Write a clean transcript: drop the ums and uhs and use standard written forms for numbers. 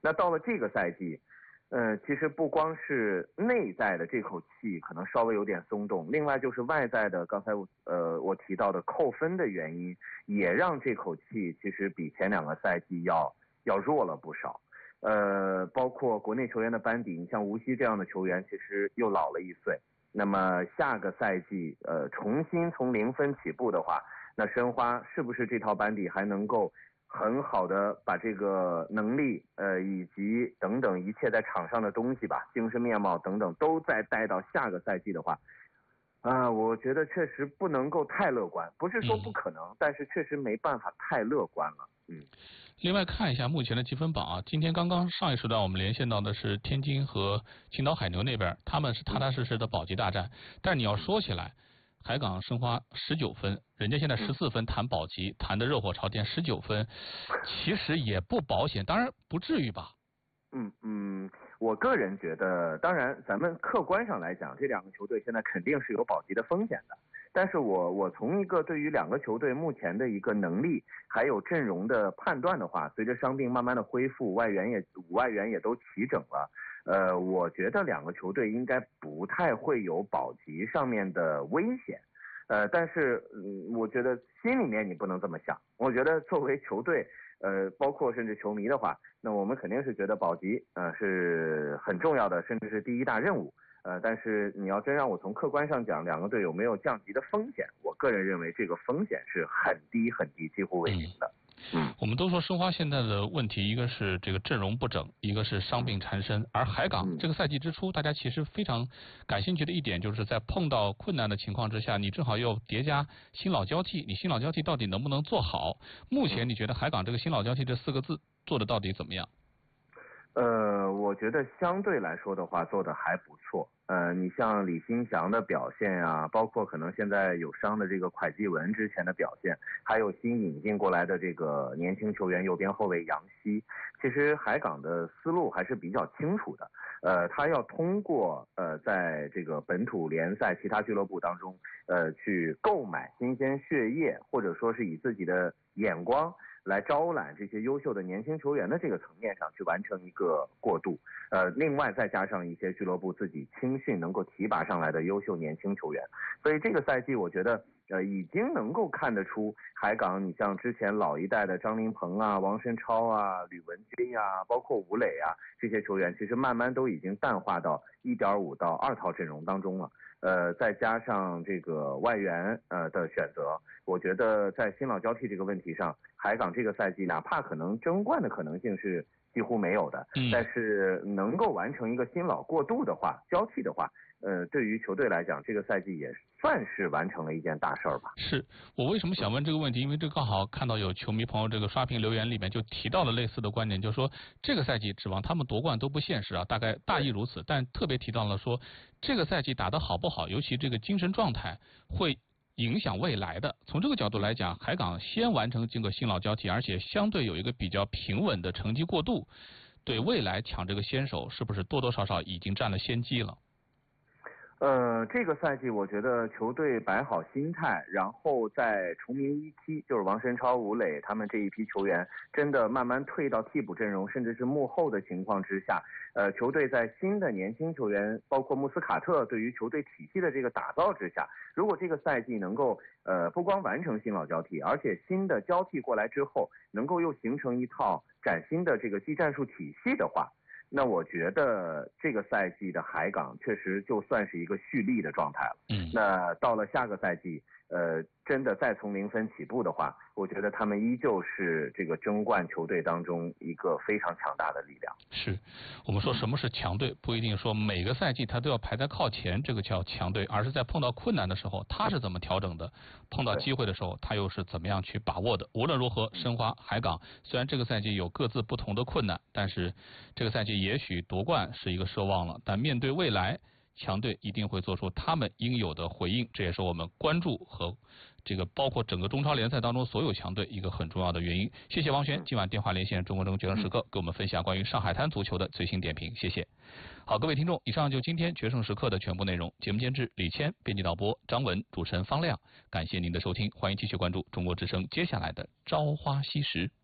那到了这个赛季，其实不光是内在的这口气可能稍微有点松动，另外就是外在的，刚才我提到的扣分的原因，也让这口气其实比前2个赛季要弱了不少。包括国内球员的班底，你像吴曦这样的球员，其实又老了1岁。那么下个赛季，重新从0分起步的话，那申花是不是这套班底还能够很好的把这个能力，以及等等一切在场上的东西吧，精神面貌等等，都再带到下个赛季的话，我觉得确实不能够太乐观，不是说不可能，但是确实没办法太乐观了。 另外看一下目前的积分榜啊，今天刚刚上一时段我们连线到的是天津和青岛海牛那边，他们是踏踏实实的保级大战。但是你要说起来，海港申花19分，人家现在14分谈保级，谈的热火朝天19分，其实也不保险，当然不至于吧。 我个人觉得，当然咱们客观上来讲，这2个球队现在肯定是有保级的风险的。但是我从一个对于2个球队目前的一个能力还有阵容的判断的话，随着伤病慢慢的恢复，5外援也都齐整了，我觉得2个球队应该不太会有保级上面的危险。但是我觉得心里面你不能这么想。我觉得作为球队，包括甚至球迷的话，那我们肯定是觉得保级是很重要的，甚至是第一大任务。但是你要真让我从客观上讲2个队有没有降级的风险，我个人认为这个风险是很低很低，几乎为零的。 我们都说申花现在的问题，一个是这个阵容不整，一个是伤病缠身。而海港这个赛季之初，大家其实非常感兴趣的一点，就是在碰到困难的情况之下，你正好又叠加新老交替，你新老交替到底能不能做好？目前你觉得海港这个新老交替这4个字做的到底怎么样？ 我觉得相对来说的话做的还不错。你像李新祥的表现啊，包括可能现在有伤的这个蒯继文之前的表现，还有新引进过来的这个年轻球员右边后卫杨希，其实海港的思路还是比较清楚的。他要通过在这个本土联赛其他俱乐部当中去购买新鲜血液，或者说是以自己的眼光来招揽这些优秀的年轻球员的这个层面上去完成一个过渡。另外再加上一些俱乐部自己青训能够提拔上来的优秀年轻球员，所以这个赛季我觉得已经能够看得出海港，你像之前老一代的张琳芃啊、王申超啊、吕文君啊，包括吴磊啊，这些球员其实慢慢都已经淡化到1.5到2套阵容当中了。再加上这个外援的选择，我觉得在新老交替这个问题上，海港这个赛季哪怕可能争冠的可能性是几乎没有的，但是能够完成一个新老过渡的话，交替的话，对于球队来讲，这个赛季也算是完成了一件大事儿吧。 是我为什么想问这个问题？因为这刚好看到有球迷朋友这个刷屏留言里面就提到了类似的观点，就是说这个赛季指望他们夺冠都不现实啊，大概大意如此。但特别提到了说这个赛季打得好不好，尤其这个精神状态会影响未来的。从这个角度来讲，海港先完成这个新老交替，而且相对有一个比较平稳的成绩过渡，对未来抢这个先手是不是多多少少已经占了先机了？ 这个赛季我觉得球队摆好心态，然后在重明一期，就是王申超、吴磊他们这一批球员真的慢慢退到替补阵容，甚至是幕后的情况之下，球队在新的年轻球员，包括穆斯卡特对于球队体系的这个打造之下，如果这个赛季能够不光完成新老交替，而且新的交替过来之后，能够又形成一套崭新的这个技战术体系的话，那我觉得这个赛季的海港确实就算是一个蓄力的状态了。那到了下个赛季，真的再从0分起步的话，我觉得他们依旧是这个争冠球队当中一个非常强大的力量。 是，我们说什么是强队，不一定说每个赛季他都要排在靠前，这个叫强队，而是在碰到困难的时候他是怎么调整的，碰到机会的时候他又是怎么样去把握的。无论如何，申花、海港虽然这个赛季有各自不同的困难，但是这个赛季也许夺冠是一个奢望了，但面对未来，强队一定会做出他们应有的回应，这也是我们关注和这个包括整个中超联赛当中所有强队一个很重要的原因。谢谢王璇今晚电话连线中国决胜时刻给我们分享关于上海滩足球的最新点评，谢谢。好，各位听众，以上就今天决胜时刻的全部内容。节目监制李谦，编辑导播张文，主持人方亮，感谢您的收听，欢迎继续关注中国之声接下来的朝花夕拾。